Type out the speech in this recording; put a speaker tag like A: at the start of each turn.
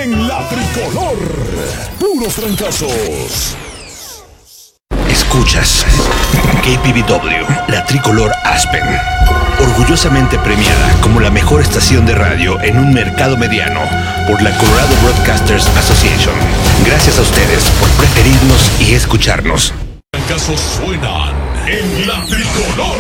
A: en La Tricolor. Puros trancazos.
B: Escuchas KPVW, La Tricolor Aspen, orgullosamente premiada como la mejor estación de radio en un mercado mediano por la Colorado Broadcasters Association. Gracias a ustedes por preferirnos y escucharnos.
A: Trancazos suenan en La Tricolor.